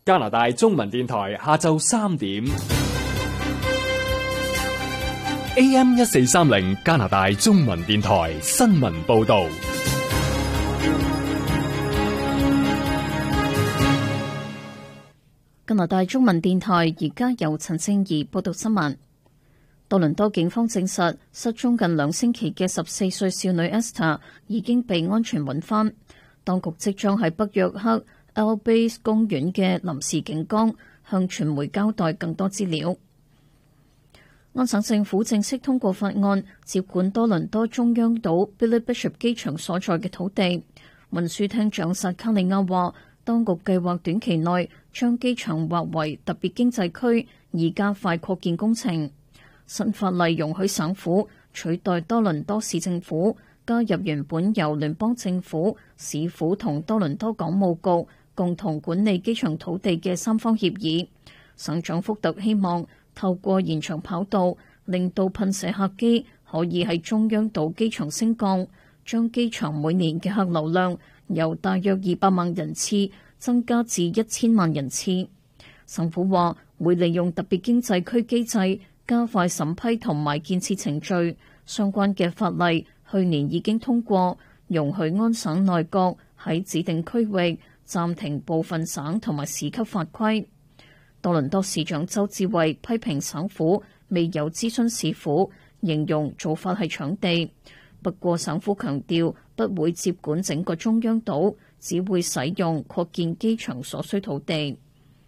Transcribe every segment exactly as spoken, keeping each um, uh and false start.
加拿大中文電台下晝三點 A M 一四三零 加拿大中文電台新聞報道。 加拿大中文電台而家由陳靜儀報道新聞。多倫多警方證實，失蹤近兩星期嘅十四歲少女 Esther 已經被安全揾返。當局即將喺北約克 Albay 公園嘅臨時警崗向傳媒交代更多資料。安省政府正式通過法案，接管多倫多中央島 Billy Bishop 機場所在嘅土地。運輸廳長薩卡利亞話，當局計劃短期內將機場劃為特別經濟區，以加快擴建工程。新法例容許省府取代多倫多市政府，加入原本由聯邦政府、市府同多倫多港務局共同管理機場土地嘅三方協議。省長福特希望透過延長跑道，令到噴射客機可以喺中央島機場升降，將機場每年嘅客流量由大約二百萬人次增加至一千萬人次。省府話會利用特別經濟區機制加快審批同埋建設程序。相關嘅法例去年已經通過，容許安省內閣喺指定區域暫停部分省同埋市級法規。多倫多市長周志偉批評省府未有諮詢市府，形容做法係搶地。不過省府強調不會接管整個中央島，只會使用擴建機場所需土地。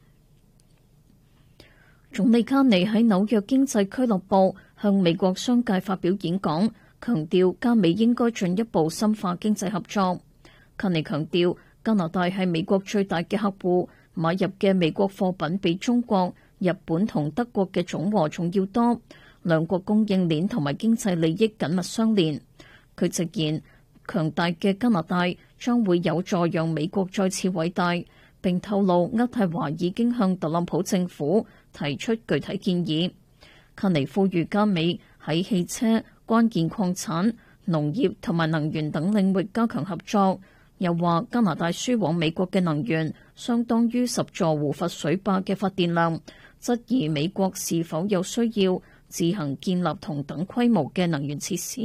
總理卡尼喺紐約經濟俱樂部向美國商界發表演講，強調加美應該進一步深化經濟合作。卡尼強調加拿大係美國最大嘅客戶，買入嘅美國貨品比中國、日本同德國嘅總和仲要多，兩國供應鏈同埋經濟利益緊密相連。佢直言，強大嘅加拿大將會有助讓美國再次偉大，並透露渥太華已經向特朗普政府提出具體建議。卡尼呼籲加美喺汽車、關鍵礦產、農業同埋能源等領域加強合作，又話加拿大輸往美國嘅能源相當於十座胡佛水壩嘅發電量，質疑美國是否有需要自行建立同等規模嘅能源設施。